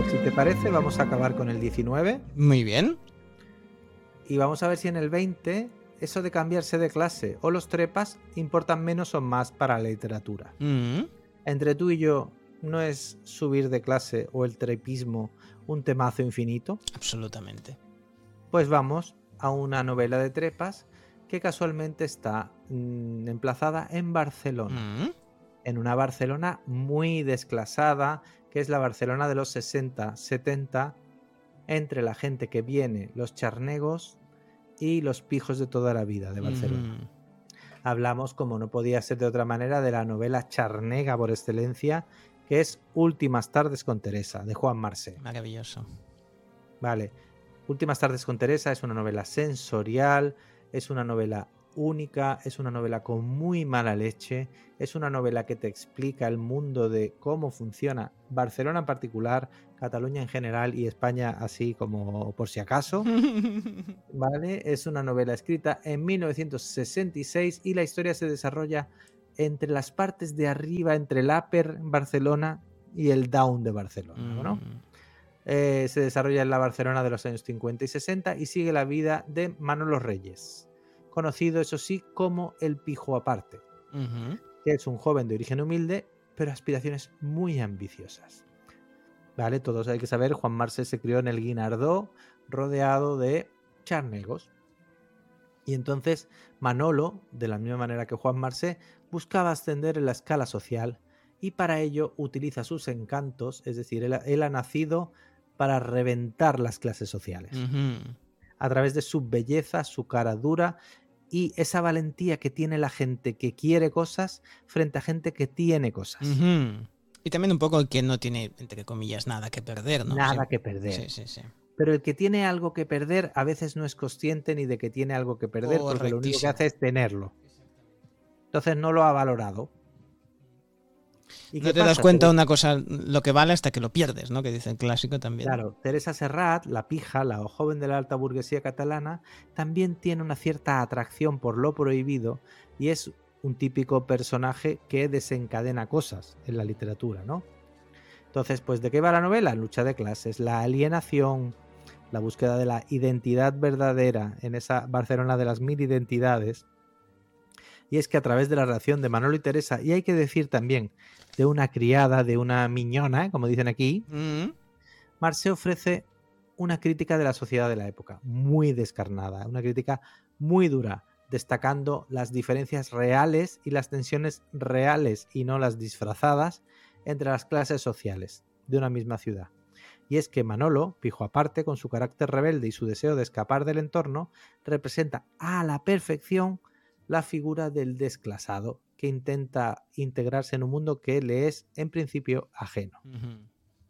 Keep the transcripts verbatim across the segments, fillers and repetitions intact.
Si te parece, vamos a acabar con el diecinueve. Muy bien. Y vamos a ver si en el veinte eso de cambiarse de clase o los trepas importan menos o más para la literatura. Mm. Entre tú y yo, ¿no es subir de clase o el trepismo un temazo infinito? Absolutamente. Pues vamos a una novela de trepas que casualmente está mmm, emplazada en Barcelona. Mm. En una Barcelona muy desclasada, que es la Barcelona de los sesenta setenta, entre la gente que viene, los charnegos y los pijos de toda la vida de Barcelona. Mm-hmm. Hablamos, como no podía ser de otra manera, de la novela charnega por excelencia, que es Últimas tardes con Teresa, de Juan Marsé. Maravilloso. Vale. Últimas tardes con Teresa es una novela sensorial, es una novela única, es una novela con muy mala leche, es una novela que te explica el mundo de cómo funciona Barcelona en particular, Cataluña en general y España así como por si acaso. Vale, es una novela escrita en mil novecientos sesenta y seis y la historia se desarrolla entre las partes de arriba, entre el upper Barcelona y el down de Barcelona, Mm. ¿no? Eh, se desarrolla en la Barcelona de los años cincuenta y sesenta y sigue la vida de Manolo Reyes, conocido eso sí como el Pijo Aparte, Mm-hmm. que es un joven de origen humilde pero aspiraciones muy ambiciosas. Vale, todos hay que saber, Juan Marsé se crió en el Guinardó rodeado de charnegos. Y entonces Manolo, de la misma manera que Juan Marsé, buscaba ascender en la escala social y para ello utiliza sus encantos, es decir, él, él ha nacido para reventar las clases sociales. Mm-hmm. A través de su belleza, su cara dura y esa valentía que tiene la gente que quiere cosas frente a gente que tiene cosas. Mm-hmm. Y también un poco el que no tiene, entre comillas, nada que perder, ¿no? Nada Sí. que perder. Sí, sí, sí. Pero el que tiene algo que perder a veces no es consciente ni de que tiene algo que perder, porque lo único que hace es tenerlo. Entonces no lo ha valorado. ¿Y no te pasa? das cuenta de una cosa, lo que vale hasta que lo pierdes, ¿no? Que dice el clásico también. Claro, Teresa Serrat, la pija, la joven de la alta burguesía catalana, también tiene una cierta atracción por lo prohibido y es un típico personaje que desencadena cosas en la literatura, ¿no? Entonces, pues, ¿de qué va la novela? Lucha de clases, la alienación, la búsqueda de la identidad verdadera en esa Barcelona de las mil identidades. Y es que a través de la relación de Manolo y Teresa, y hay que decir también de una criada, de una miñona, como dicen aquí, Mm. Marsé ofrece una crítica de la sociedad de la época, muy descarnada, una crítica muy dura, destacando las diferencias reales y las tensiones reales y no las disfrazadas entre las clases sociales de una misma ciudad. Y es que Manolo, Pijo Aparte, con su carácter rebelde y su deseo de escapar del entorno, representa a la perfección la figura del desclasado que intenta integrarse en un mundo que le es, en principio, ajeno. Mm-hmm.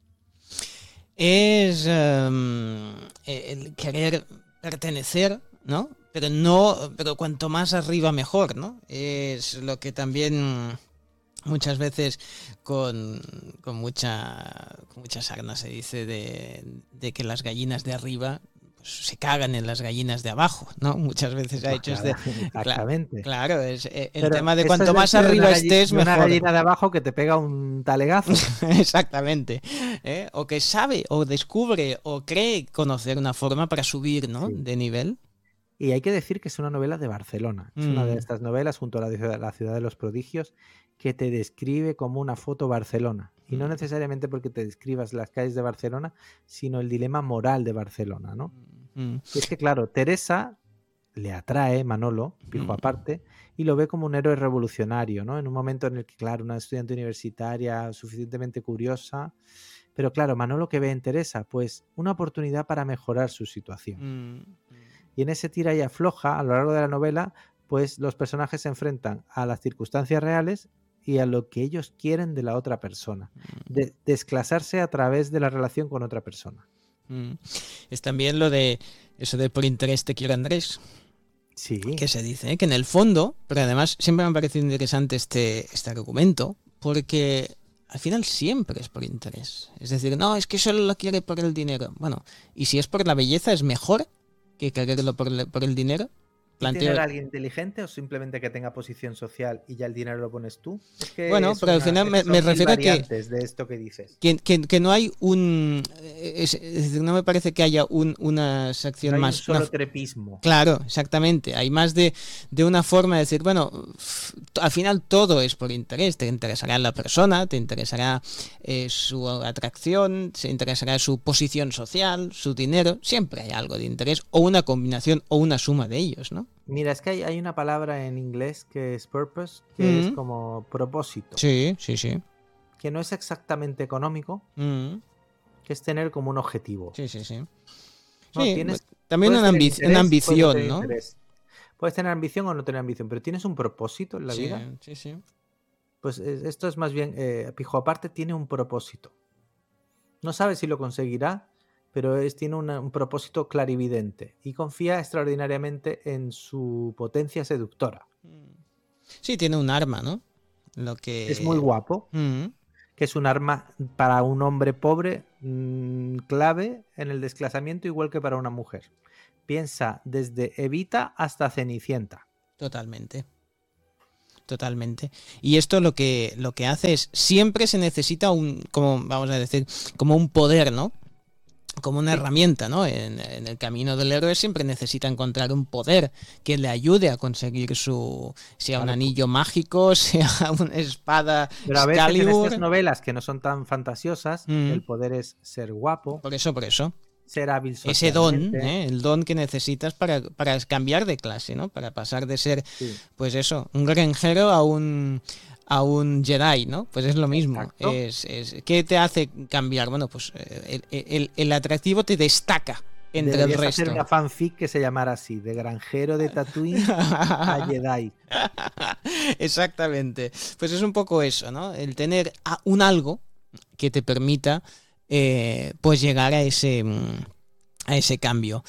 Es um, el querer pertenecer, ¿no? Pero no, pero cuanto más arriba mejor, ¿no? Es lo que también muchas veces con, con mucha con mucha sarna se dice de, de que las gallinas de arriba pues, se cagan en las gallinas de abajo, ¿no? Muchas veces ha hecho este, exactamente. Claro, claro, es el Pero tema de cuanto más de arriba una estés, una mejor. Una gallina de abajo que te pega un talegazo. Exactamente. ¿Eh? O que sabe, o descubre, o cree conocer una forma para subir, ¿no? Sí. De nivel. Y hay que decir que es una novela de Barcelona. Es mm. una de estas novelas, junto a la de la Ciudad de los Prodigios, que te describe como una foto Barcelona. Y no necesariamente porque te describas las calles de Barcelona, sino el dilema moral de Barcelona, ¿no? Mm. Y es que, claro, Teresa le atrae, Manolo, Pijo Aparte, y lo ve como un héroe revolucionario, ¿no? En un momento en el que, claro, una estudiante universitaria suficientemente curiosa, pero claro, Manolo, ¿qué ve en Teresa? Pues una oportunidad para mejorar su situación. Mm. Y en ese tira y afloja, a lo largo de la novela, pues los personajes se enfrentan a las circunstancias reales y a lo que ellos quieren de la otra persona. De desclasarse a través de la relación con otra persona. Mm. Es también lo de eso de por interés te quiero Andrés. Sí. Que se dice, ¿eh? Que en el fondo, pero además siempre me ha parecido interesante este, este argumento, porque al final siempre es por interés. Es decir, no, es que solo lo quiere por el dinero. Bueno, y si es por la belleza, ¿es mejor que quererlo por el, por el dinero? planteo... ¿Tener a alguien inteligente o simplemente que tenga posición social y ya el dinero lo pones tú? Es que Bueno, es pero al una, final me, son me mil refiero a que, variantes de esto que dices. que, que, que no hay un... Es, es decir, no me parece que haya un, una sección No hay un más... Una, solo trepismo. claro, exactamente. Hay más de, de una forma de decir, bueno, al final todo es por interés. Te interesará la persona, te interesará eh, su atracción, te interesará su posición social, su dinero. Siempre hay algo de interés o una combinación o una suma de ellos, ¿no? Mira, es que hay, hay una palabra en inglés que es purpose, que Mm. es como propósito. Sí, sí, sí. Que no es exactamente económico, Mm. que es tener como un objetivo. Sí, sí, sí. No, Sí, tienes, también puedes una, tener ambi interés, una puedes no ambición, tener ¿no? interés. Puedes tener ambición o no tener ambición, pero tienes un propósito en la Sí, vida. sí, sí. Pues eh, esto es más bien, eh, Pijo aparte tiene un propósito. No sabe si lo conseguirá, pero es, tiene una, un propósito clarividente y confía extraordinariamente en su potencia seductora. Sí, tiene un arma, ¿no? Lo que... Es muy guapo, Mm. que es un arma para un hombre pobre mmm, clave en el desclasamiento, igual que para una mujer. Piensa desde Evita hasta Cenicienta. Totalmente. Totalmente. Y esto lo que, lo que hace es, siempre se necesita un, como vamos a decir, como un poder, ¿no? Como una Sí. herramienta, ¿no? En, en el camino del héroe siempre necesita encontrar un poder que le ayude a conseguir su, sea un Claro, anillo mágico, sea una espada pero a veces en Excalibur. estas novelas que no son tan fantasiosas, Mm. el poder es ser guapo, Por eso, por eso. ser hábil Ese don, socialmente. ¿eh? El don que necesitas para, para cambiar de clase, ¿no? Para pasar de ser, Sí. pues eso, un granjero a un a un Jedi, ¿no? Pues es lo mismo. Exacto. Es, es, ¿qué te hace cambiar? Bueno, pues el, el, el atractivo te destaca entre Deberías el resto. hacer una fanfic que se llamara así, de granjero de Tatooine a Jedi. Exactamente. Pues es un poco eso, ¿no? El tener un algo que te permita eh, pues llegar a ese, a ese cambio.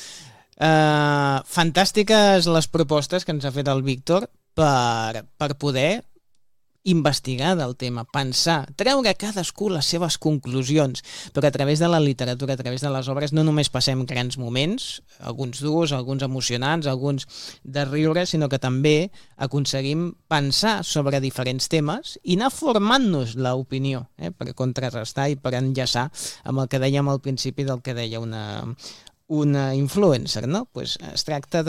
Uh, fantàstiques les propostes que ens ha fet el Víctor per, per poder investigar del tema, pensar, treure cadascú les seves conclusions, però a través de la literatura, a través de les obres, no només passem grans moments, alguns durs, alguns emocionants, alguns de riure, sinó que també aconseguim pensar sobre diferents temes i anar formant-nos l'opinió, eh, per contrarrestar i per enllaçar amb el que dèiem al principi del que deia una, una influencer, no? Pues es tracta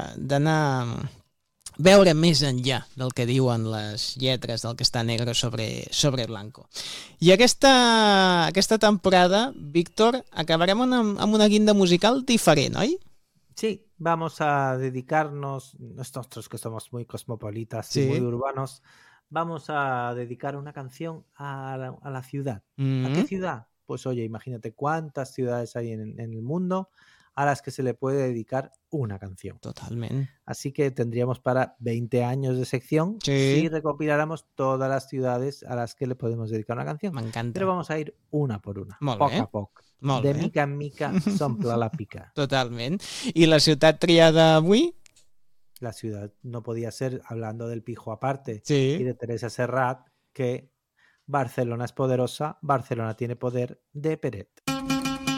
d'anar veure més enllà del que diuen les lletres del que està negre sobre, sobre blanco. I aquesta, aquesta temporada, Víctor, acabarem amb, amb una guinda musical diferent, oi? Sí, vamos a dedicarnos, nosotros que somos muy cosmopolitas Sí. y muy urbanos, vamos a dedicar una canción a la, a la ciudad. Mm-hmm. ¿A qué ciudad? Pues oye, imagínate cuántas ciudades hay en, en el mundo a las que se le puede dedicar una canción. Totalment. Así que tendríamos para veinte años de sección Sí. si recopiláramos todas las ciudades a las que le podemos dedicar una canción. M'encanta. Pero vamos a ir una por una, Molt poc bé. a poc. Molt de bé. mica en mica s'omple la pica. Totalment. I la ciutat triada avui? La ciudad no podía ser, hablando del Pijo aparte Sí. y de Teresa Serrat, que Barcelona es poderosa, Barcelona tiene poder, de Peret.